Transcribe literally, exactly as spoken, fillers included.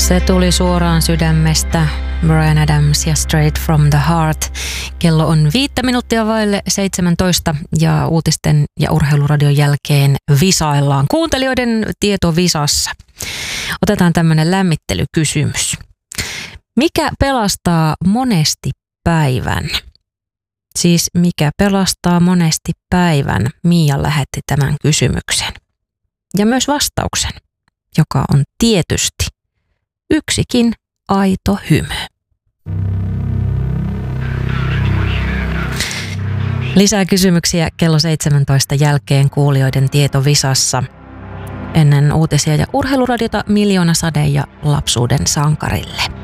Se tuli suoraan sydämestä. Bryan Adams ja Straight from the Heart. Kello on viittä minuuttia vaille seitsemäntoista ja uutisten ja urheiluradion jälkeen visaillaan kuuntelijoiden tietovisassa. Otetaan tämmöinen lämmittelykysymys. Mikä pelastaa monesti päivän? Siis mikä pelastaa monesti päivän? Mia lähetti tämän kysymyksen. Ja myös vastauksen, joka on tietysti yksikin aito hymy. Lisää kysymyksiä kello seitsemäntoista jälkeen kuulijoiden tietovisassa. Ennen uutisia ja urheiluradiota Miljoona Sade ja Lapsuuden sankarille.